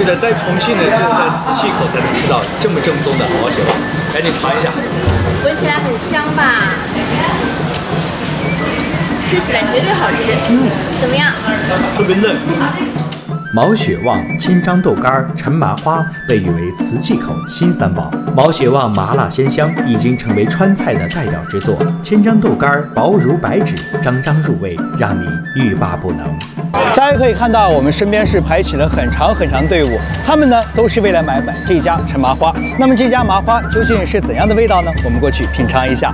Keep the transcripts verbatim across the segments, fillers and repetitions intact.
得在重庆呢，只有在磁器口才能吃到这么正宗的毛血旺，赶紧尝一下。 闻起来很香吧？吃起来绝对好吃。嗯，怎么样？ 特别嫩。 毛血旺、千张豆干、陈麻花被誉为磁器口新三宝。毛血旺麻辣鲜香，已经成为川菜的代表之作。千张豆干薄如白纸，张张入味，让你欲罢不能。大家可以看到，我们身边是排起了很长很长队伍，他们呢都是为了买买这家陈麻花。那么这家麻花究竟是怎样的味道呢？我们过去品尝一下。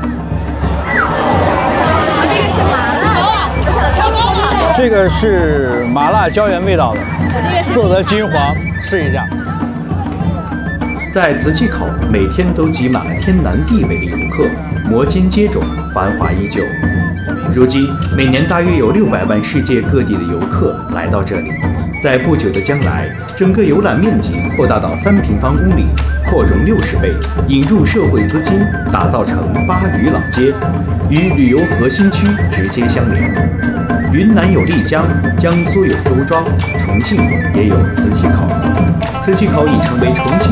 这个是麻辣的， 这个是麻辣椒盐味道的，色泽金黄，试一下。在磁器口，每天都挤满了天南地北的游客，摩肩接踵，繁华依旧。如今，每年大约有六百万世界各地的游客来到这里。在不久的将来，整个游览面积扩大到三平方公里，扩容六十倍，引入社会资金，打造成巴渝老街，与旅游核心区直接相连。云南有丽江，江苏有周庄，重庆也有磁器口。磁器口已成为重庆